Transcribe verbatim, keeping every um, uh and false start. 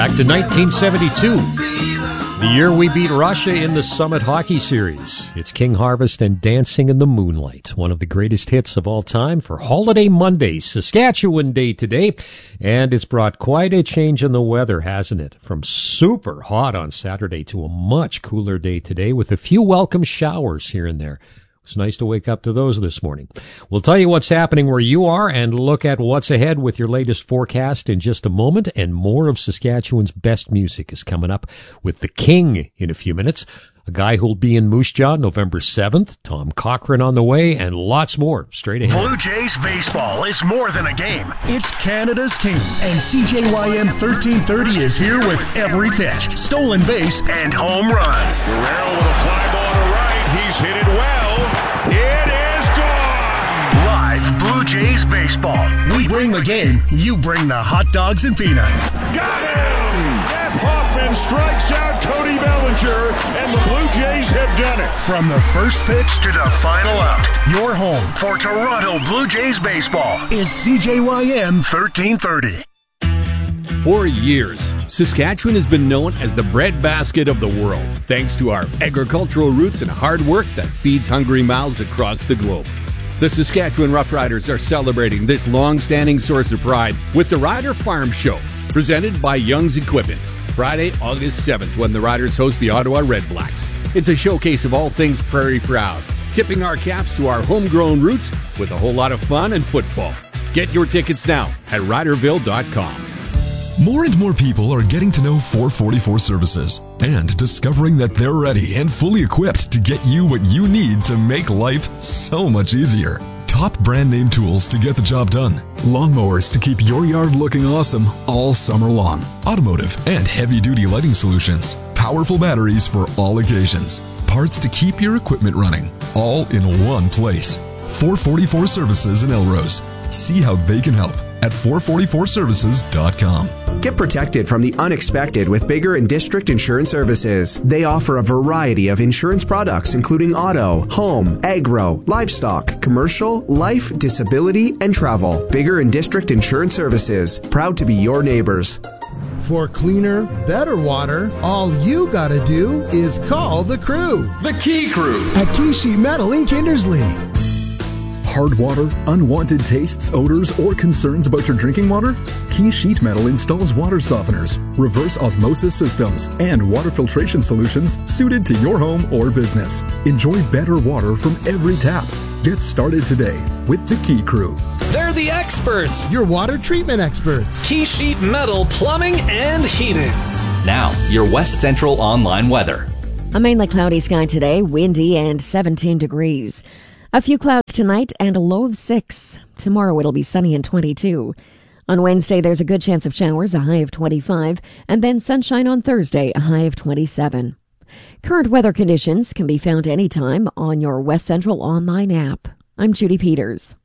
Back to nineteen seventy-two, the year we beat Russia in the Summit Hockey Series. It's King Harvest and Dancing in the Moonlight, one of the greatest hits of all time for Holiday Monday, Saskatchewan Day today. And it's brought quite a change in the weather, hasn't it? From super hot on Saturday to a much cooler day today with a few welcome showers here and there. It's nice to wake up to those this morning. We'll tell you what's happening where you are and look at what's ahead with your latest forecast in just a moment. And more of Saskatchewan's best music is coming up with The King in a few minutes. A guy who'll be in Moose Jaw November seventh, Tom Cochrane on the way, and lots more straight ahead. Blue Jays baseball is more than a game. It's Canada's team, and C J Y M thirteen thirty is here with every pitch, stolen base, and home run. Guerrero with a fly ball to right. He's hit it well. It is gone. Live Blue Jays baseball. We bring the game. You bring the hot dogs and peanuts. Got him! Jeff Hoffman strikes out Cody Bellinger, and the Blue Jays have done it. From the first pitch to the final out, your home for Toronto Blue Jays baseball is C J Y M thirteen thirty. For years, Saskatchewan has been known as the breadbasket of the world, thanks to our agricultural roots and hard work that feeds hungry mouths across the globe. The Saskatchewan Roughriders are celebrating this long-standing source of pride with the Rider Farm Show, presented by Young's Equipment, Friday, August seventh, when the Riders host the Ottawa Redblacks. It's a showcase of all things prairie proud, tipping our caps to our homegrown roots with a whole lot of fun and football. Get your tickets now at riderville dot com. More and more people are getting to know four forty-four Services and discovering that they're ready and fully equipped to get you what you need to make life so much easier. Top brand name tools to get the job done. Lawnmowers to keep your yard looking awesome all summer long. Automotive and heavy-duty lighting solutions. Powerful batteries for all occasions. Parts to keep your equipment running. All in one place. four forty-four Services in Elrose. See how they can help at four forty-four services dot com. Get protected from the unexpected with Bigger and District Insurance Services. They offer a variety of insurance products, including auto, home, agro, livestock, commercial, life, disability, and travel. Bigger and District Insurance Services, proud to be your neighbors. For cleaner, better water, all you gotta do is call the crew. The Key Crew at Key Sheet Metal in Kindersley. Hard water, unwanted tastes, odors, or concerns about your drinking water? Key Sheet Metal installs water softeners, reverse osmosis systems, and water filtration solutions suited to your home or business. Enjoy better water from every tap. Get started today with the Key Crew. They're the experts. Your water treatment experts. Key Sheet Metal Plumbing and Heating. Now, your West Central online weather. A mainly cloudy sky today, windy and seventeen degrees. A few clouds tonight and a low of six. Tomorrow it'll be sunny and twenty-two. On Wednesday, there's a good chance of showers, a high of twenty-five, and then sunshine on Thursday, a high of twenty-seven. Current weather conditions can be found anytime on your West Central online app. I'm Judy Peters.